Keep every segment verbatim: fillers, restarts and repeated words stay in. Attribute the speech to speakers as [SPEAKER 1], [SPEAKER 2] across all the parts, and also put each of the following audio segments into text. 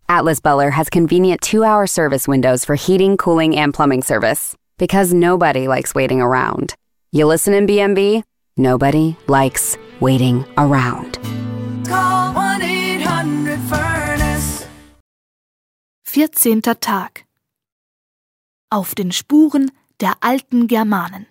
[SPEAKER 1] Atlas Buller has convenient two-hour service windows for heating, cooling, and plumbing service. Because nobody likes waiting around. You listen in B and B? Nobody likes waiting around.
[SPEAKER 2] Call one eight hundred furnace.
[SPEAKER 3] vierzehnter Tag. Auf den Spuren der alten Germanen.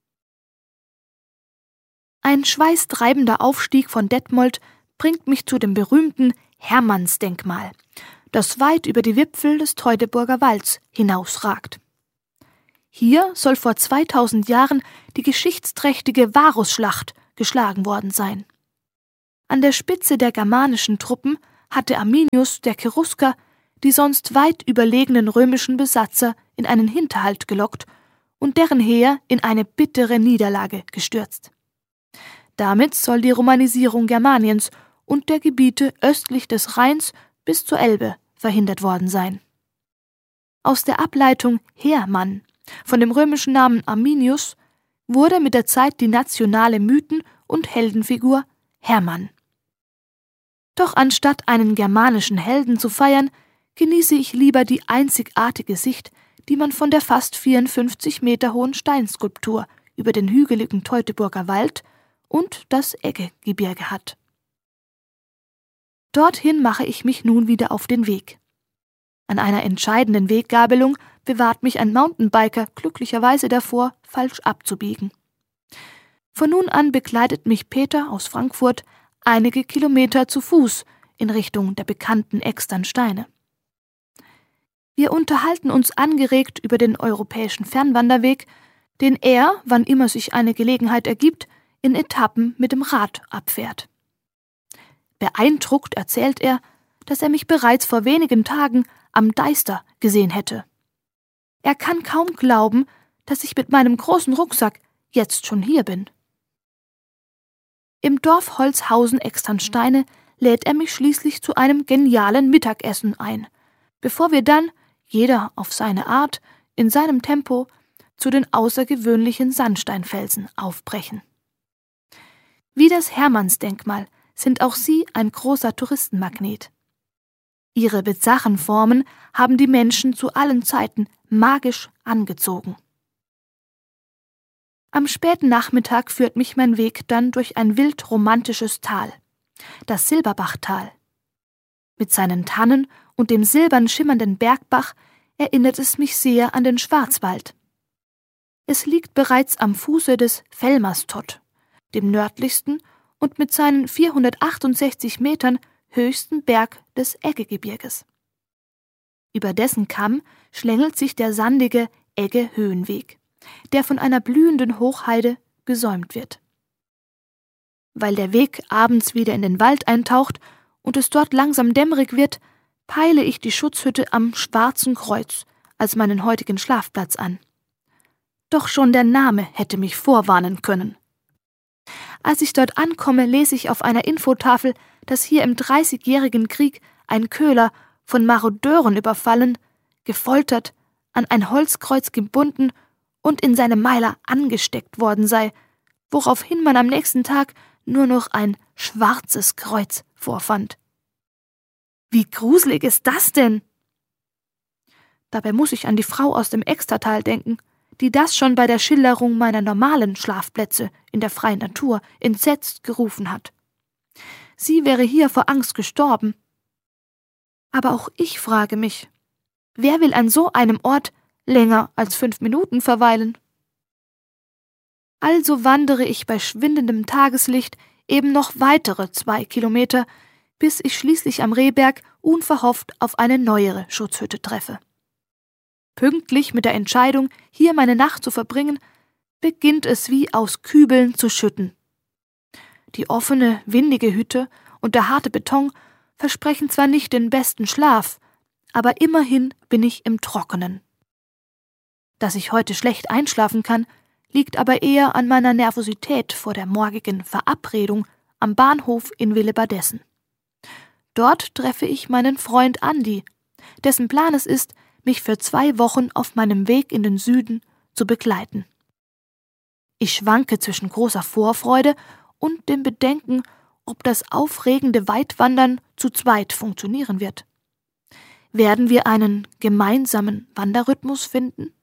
[SPEAKER 3] Ein schweißtreibender Aufstieg von Detmold bringt mich zu dem berühmten Hermannsdenkmal, das weit über die Wipfel des Teutoburger Walds hinausragt. Hier soll vor zweitausend Jahren die geschichtsträchtige Varusschlacht geschlagen worden sein. An der Spitze der germanischen Truppen hatte Arminius der Cherusker die sonst weit überlegenen römischen Besatzer in einen Hinterhalt gelockt und deren Heer in eine bittere Niederlage gestürzt. Damit soll die Romanisierung Germaniens und der Gebiete östlich des Rheins bis zur Elbe verhindert worden sein. Aus der Ableitung Hermann von dem römischen Namen Arminius wurde mit der Zeit die nationale Mythen- und Heldenfigur Hermann. Doch anstatt einen germanischen Helden zu feiern, genieße ich lieber die einzigartige Sicht, die man von der fast vierundfünfzig Meter hohen Steinskulptur über den hügeligen Teutoburger Wald und das Eggegebirge hat. Dorthin mache ich mich nun wieder auf den Weg. An einer entscheidenden Weggabelung bewahrt mich ein Mountainbiker glücklicherweise davor, falsch abzubiegen. Von nun an begleitet mich Peter aus Frankfurt einige Kilometer zu Fuß in Richtung der bekannten Externsteine. Wir unterhalten uns angeregt über den europäischen Fernwanderweg, den er, wann immer sich eine Gelegenheit ergibt, in Etappen mit dem Rad abfährt. Beeindruckt erzählt er, dass er mich bereits vor wenigen Tagen am Deister gesehen hätte. Er kann kaum glauben, dass ich mit meinem großen Rucksack jetzt schon hier bin. Im Dorf Holzhausen-Externsteine lädt er mich schließlich zu einem genialen Mittagessen ein, bevor wir dann, jeder auf seine Art, in seinem Tempo, zu den außergewöhnlichen Sandsteinfelsen aufbrechen. Wie das Hermannsdenkmal sind auch sie ein großer Touristenmagnet. Ihre bizarren Formen haben die Menschen zu allen Zeiten magisch angezogen. Am späten Nachmittag führt mich mein Weg dann durch ein wild romantisches Tal, das Silberbachtal. Mit seinen Tannen und dem silbern schimmernden Bergbach erinnert es mich sehr an den Schwarzwald. Es liegt bereits am Fuße des Fellmastott, dem nördlichsten und mit seinen vierhundertachtundsechzig Metern höchsten Berg des Eggegebirges. Über dessen Kamm schlängelt sich der sandige Egge-Höhenweg, der von einer blühenden Hochheide gesäumt wird. Weil der Weg abends wieder in den Wald eintaucht und es dort langsam dämmerig wird, peile ich die Schutzhütte am Schwarzen Kreuz als meinen heutigen Schlafplatz an. Doch schon der Name hätte mich vorwarnen können. Als ich dort ankomme, lese ich auf einer Infotafel, dass hier im Dreißigjährigen Krieg ein Köhler von Marodeuren überfallen, gefoltert, an ein Holzkreuz gebunden und in seinem Meiler angesteckt worden sei, woraufhin man am nächsten Tag nur noch ein schwarzes Kreuz vorfand. Wie gruselig ist das denn? Dabei muss ich an die Frau aus dem Extertal denken, die das schon bei der Schilderung meiner normalen Schlafplätze in der freien Natur entsetzt gerufen hat. Sie wäre hier vor Angst gestorben. Aber auch ich frage mich, wer will an so einem Ort länger als fünf Minuten verweilen? Also wandere ich bei schwindendem Tageslicht eben noch weitere zwei Kilometer, bis ich schließlich am Rehberg unverhofft auf eine neuere Schutzhütte treffe. Pünktlich mit der Entscheidung, hier meine Nacht zu verbringen, beginnt es wie aus Kübeln zu schütten. Die offene, windige Hütte und der harte Beton versprechen zwar nicht den besten Schlaf, aber immerhin bin ich im Trockenen. Dass ich heute schlecht einschlafen kann, liegt aber eher an meiner Nervosität vor der morgigen Verabredung am Bahnhof in Willebadessen. Dort treffe ich meinen Freund Andi, dessen Plan es ist, mich für zwei Wochen auf meinem Weg in den Süden zu begleiten. Ich schwanke zwischen großer Vorfreude und dem Bedenken, ob das aufregende Weitwandern zu zweit funktionieren wird. Werden wir einen gemeinsamen Wanderrhythmus finden?